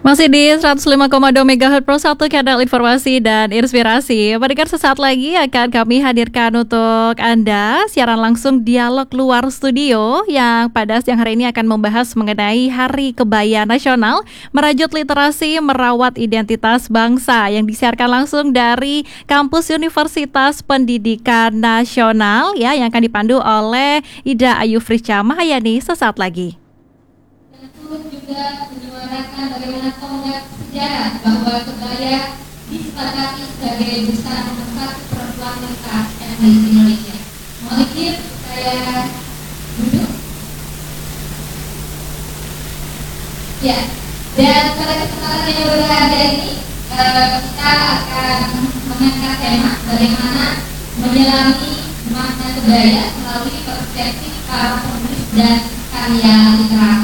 Masih di 105,2 MHz Pro 1 kanal informasi dan inspirasi. Pendengar, sesaat lagi akan kami hadirkan untuk Anda siaran langsung dialog luar studio yang pada siang hari ini akan membahas mengenai Hari Kebaya Nasional, merajut literasi, merawat identitas bangsa, yang disiarkan langsung dari kampus Universitas Pendidikan Nasional ya, yang akan dipandu oleh Ida Ayu Frisca Mahayani sesaat lagi. Juga menyuarakan bagaimana tonggak sejarah bahwa kebaya disepakati sebagai busana nomor satu perempuan lengkap etnis Indonesia. Mohon izin saya duduk. Ya, dan pada kesempatan yang berharga ini kita akan mengangkat tema bagaimana menyelami makna kebaya melalui perspektif para penulis dan karya literasi.